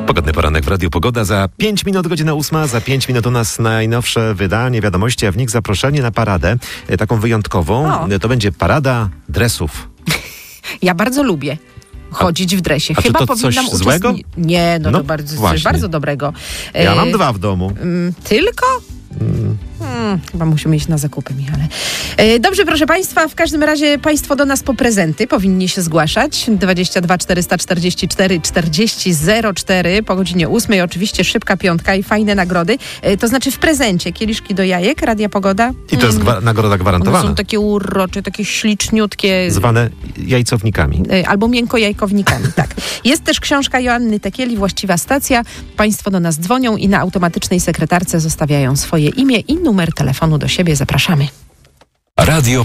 Pogodny poranek w Radiu Pogoda. Za 5 minut, godzina 8. Za 5 minut u nas najnowsze wydanie wiadomości, a w nich zaproszenie na paradę, taką wyjątkową. To będzie parada dresów. Ja bardzo lubię chodzić w dresie. A Chyba czy to coś złego? Nie, to coś bardzo dobrego. Ja mam 2 w domu. Tylko? Chyba musimy iść na zakupy, Michale. Dobrze, proszę Państwa, w każdym razie Państwo do nas po prezenty powinni się zgłaszać. 22 444 40 04 po godzinie 8. Oczywiście szybka piątka i fajne nagrody. To znaczy w prezencie kieliszki do jajek, Radia Pogoda. I to jest nagroda gwarantowana. One są takie urocze, takie śliczniutkie. Zwane jajcownikami. Albo miękkojajkownikami, tak. Jest też książka Joanny Tekieli, Właściwa stacja. Państwo do nas dzwonią i na automatycznej sekretarce zostawiają swoje imię i numer telefonu do siebie. Zapraszamy. Radio